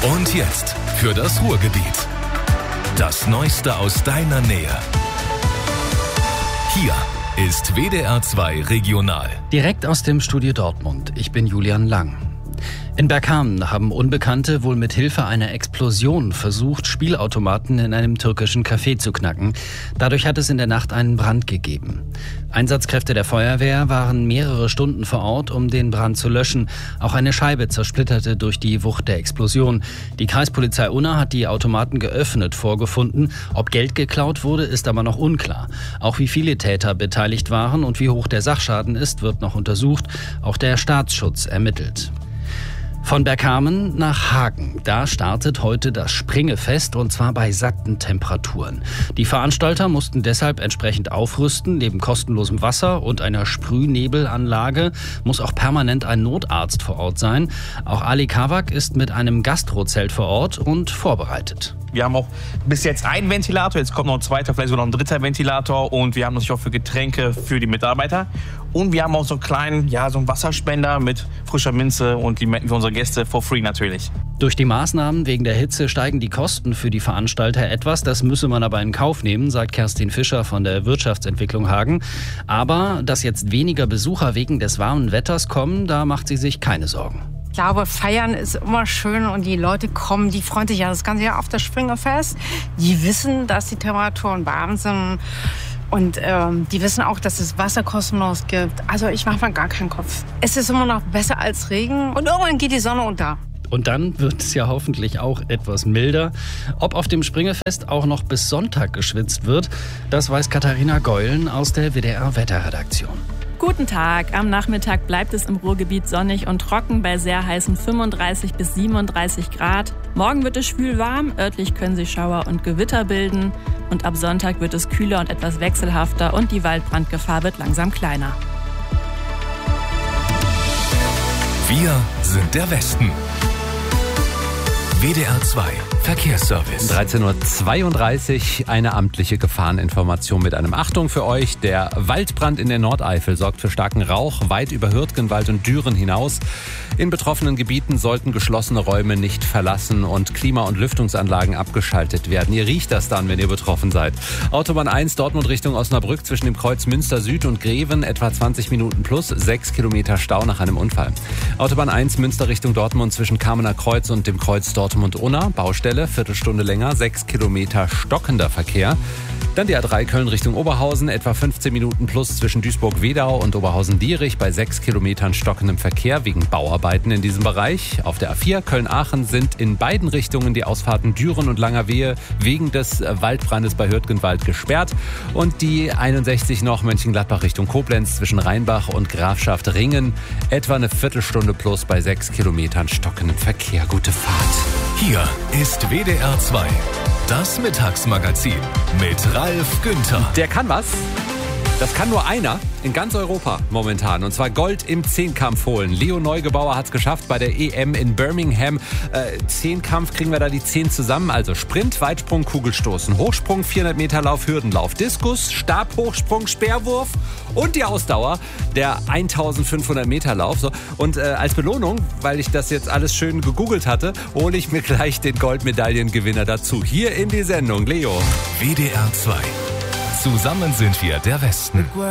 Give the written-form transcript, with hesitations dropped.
Und jetzt für das Ruhrgebiet. Das Neueste aus deiner Nähe. Hier ist WDR 2 Regional. Direkt aus dem Studio Dortmund. Ich bin Julian Lang. In Bergkamen haben Unbekannte wohl mit Hilfe einer Explosion versucht, Spielautomaten in einem türkischen Café zu knacken. Dadurch hat es in der Nacht einen Brand gegeben. Einsatzkräfte der Feuerwehr waren mehrere Stunden vor Ort, um den Brand zu löschen. Auch eine Scheibe zersplitterte durch die Wucht der Explosion. Die Kreispolizei Unna hat die Automaten geöffnet vorgefunden. Ob Geld geklaut wurde, ist aber noch unklar. Auch wie viele Täter beteiligt waren und wie hoch der Sachschaden ist, wird noch untersucht. Auch der Staatsschutz ermittelt. Von Bergkamen nach Hagen. Da startet heute das Springefest und zwar bei satten Temperaturen. Die Veranstalter mussten deshalb entsprechend aufrüsten. Neben kostenlosem Wasser und einer Sprühnebelanlage muss auch permanent ein Notarzt vor Ort sein. Auch Ali Kawak ist mit einem Gastrozelt vor Ort und vorbereitet. Wir haben auch bis jetzt einen Ventilator, jetzt kommt noch ein zweiter, vielleicht sogar noch ein dritter Ventilator und wir haben natürlich auch für Getränke für die Mitarbeiter. Und wir haben auch so einen kleinen, so einen Wasserspender mit frischer Minze und die merken für unsere Gäste for free natürlich. Durch die Maßnahmen wegen der Hitze steigen die Kosten für die Veranstalter etwas. Das müsse man aber in Kauf nehmen, sagt Kerstin Fischer von der Wirtschaftsentwicklung Hagen. Aber dass jetzt weniger Besucher wegen des warmen Wetters kommen, da macht sie sich keine Sorgen. Ich glaube, feiern ist immer schön und die Leute kommen, die freuen sich ja das ganze Jahr auf das Springefest. Die wissen, dass die Temperaturen warm sind und die wissen auch, dass es Wasser kostenlos gibt. Also ich mache mir gar keinen Kopf. Es ist immer noch besser als Regen und irgendwann geht die Sonne unter. Und dann wird es ja hoffentlich auch etwas milder. Ob auf dem Springefest auch noch bis Sonntag geschwitzt wird, das weiß Katharina Geulen aus der WDR-Wetterredaktion. Guten Tag. Am Nachmittag bleibt es im Ruhrgebiet sonnig und trocken bei sehr heißen 35 bis 37 Grad. Morgen wird es schwül warm, örtlich können sich Schauer und Gewitter bilden. Und ab Sonntag wird es kühler und etwas wechselhafter und die Waldbrandgefahr wird langsam kleiner. Wir sind der Westen. WDR 2 Verkehrsservice. 13.32 Uhr, eine amtliche Gefahreninformation mit einem Achtung für euch. Der Waldbrand in der Nordeifel sorgt für starken Rauch weit über Hürtgenwald und Düren hinaus. In betroffenen Gebieten sollten geschlossene Räume nicht verlassen und Klima- und Lüftungsanlagen abgeschaltet werden. Ihr riecht das dann, wenn ihr betroffen seid. Autobahn 1 Dortmund Richtung Osnabrück zwischen dem Kreuz Münster Süd und Greven etwa 20 Minuten plus 6 Kilometer Stau nach einem Unfall. Autobahn 1 Münster Richtung Dortmund zwischen Kamener Kreuz und dem Kreuz Dortmund-Unna. Baustelle, Viertelstunde länger, 6 Kilometer stockender Verkehr. Dann die A3 Köln Richtung Oberhausen, etwa 15 Minuten plus zwischen Duisburg-Wedau und Oberhausen-Dierich bei 6 Kilometern stockendem Verkehr wegen Bauarbeiten in diesem Bereich. Auf der A4 Köln-Aachen sind in beiden Richtungen die Ausfahrten Düren und Langerwehe wegen des Waldbrandes bei Hürtgenwald gesperrt. Und die 61 noch Mönchengladbach Richtung Koblenz zwischen Rheinbach und Grafschaft Ringen, etwa eine Viertelstunde plus bei 6 Kilometern stockendem Verkehr. Gute Fahrt. Hier ist WDR 2. Das Mittagsmagazin mit Ralf Günther. Der kann was. Das kann nur einer in ganz Europa momentan. Und zwar Gold im Zehnkampf holen. Leo Neugebauer hat es geschafft bei der EM in Birmingham. Zehnkampf kriegen wir da die 10 zusammen. Also Sprint, Weitsprung, Kugelstoßen, Hochsprung, 400 Meter Lauf, Hürdenlauf, Diskus, Stabhochsprung, Speerwurf und die Ausdauer, der 1500 Meter Lauf. So. Und als Belohnung, weil ich das jetzt alles schön gegoogelt hatte, hole ich mir gleich den Goldmedaillengewinner dazu. Hier in die Sendung, Leo. WDR 2. Zusammen sind wir der Westen.